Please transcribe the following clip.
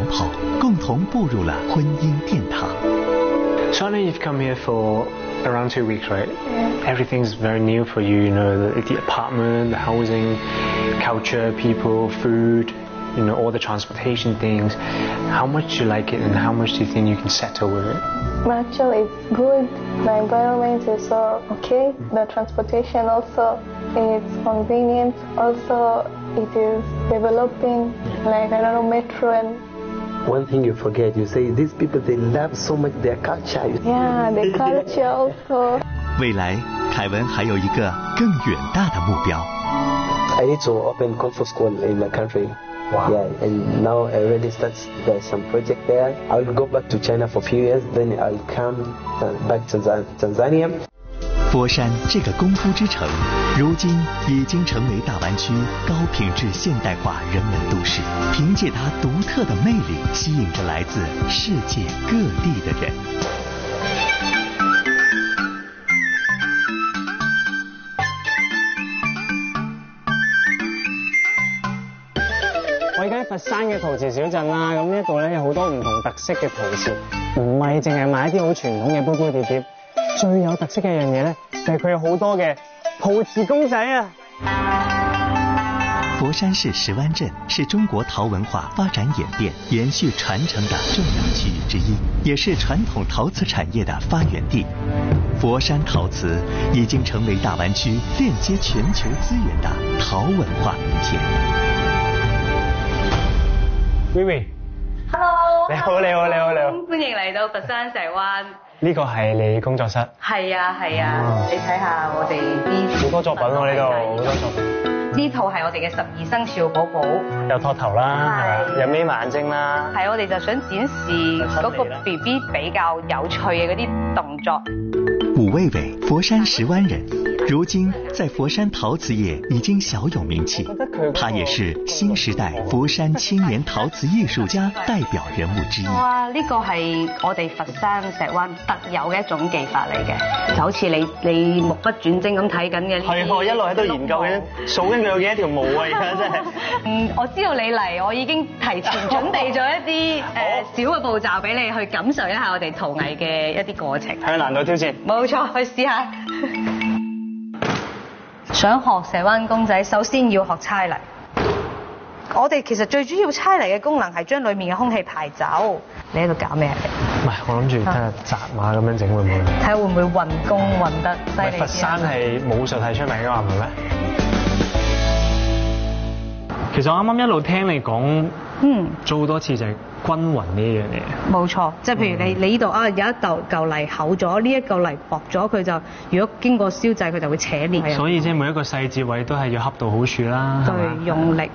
炮，共同步入了婚姻殿堂。 So I know you've come here for around 2 weeks, right? Yeah. Everything's very new for you, you know, the apartment, the housing, culture, people, food, you know, all the transportation things. How much do you like it and how much do you think you can settle with it? Actually, it's good. The environment is okay. The transportation also is convenient. Also, it is developing, like, I don't know, metro and... One thing you forget, you say these people, they love so much their culture. Yeah, the culture also. 未来，凯文还有一个更远大的目标。 I need to open Kung Fu school in my country. Wow. Yeah, and now I already started some project there. I'll go back to China for a few years, then I'll come back to Tanzania. 佛山这个功夫之城，如今已经成为大湾区高品质现代化人文都市，凭借它独特的魅力，吸引着来自世界各地的人。 我而家喺佛山嘅陶瓷小鎮啦，咁呢度咧有好多唔同特色嘅陶瓷，唔係淨係賣一啲好傳統嘅杯杯碟碟，最有特色嘅一樣嘢咧，就係佢有好多嘅陶瓷公仔啊！ 佛山市石湾镇是中国陶文化发展演变、延续传承的重要区域之一，也是传统陶瓷产业的发源地。佛山陶瓷已经成为大湾区链接全球资源的陶文化明天。 Vivi，Hello， 你好， 歡迎嚟到佛山石灣。 呢個係你工作室？係啊，你睇下我哋啲好多作品喎，呢度好多作品。 呢套係我哋嘅12生肖寶寶， 有托頭啦，係嘛，有眯埋眼睛啦。 係，我哋就想展示嗰個 BB 比較有趣嘅嗰啲動作。 武卫伟，佛山石湾人，如今在佛山陶瓷业已經小有名氣。他也是新時代佛山青年陶瓷藝術家代表人物之一。 哇！呢個係我哋佛山石灣特有嘅一種技法嚟嘅，就好似你目不轉睛咁睇緊嘅。 係，我一路喺度研究緊，數緊佢有幾多條毛啊！而家真係。 我知道你嚟，我已經提前準備咗一啲小嘅步驟俾你去感受一下我哋陶藝嘅一啲過程。 向難度挑戰。 冇錯，去試下。想學石灣公仔，首先要學猜泥。我哋其實最主要猜泥嘅功能係將裡面嘅空氣排走。你喺度搞咩啊？ 唔係，我諗住睇下紮馬咁樣整會唔會？ 睇下會唔會運功運得犀利啲。 佛山係武術係出名㗎嘛，唔係咩？其實我啱啱一路聽你講，做好多次就係均勻呢樣嘢。冇錯，即係譬如你呢度有一嚿泥厚咗，呢一嚿泥薄咗，佢就如果經過燒製，佢就會扯裂。 所以即係每一個細節位都係要恰到好處啦。 對，用力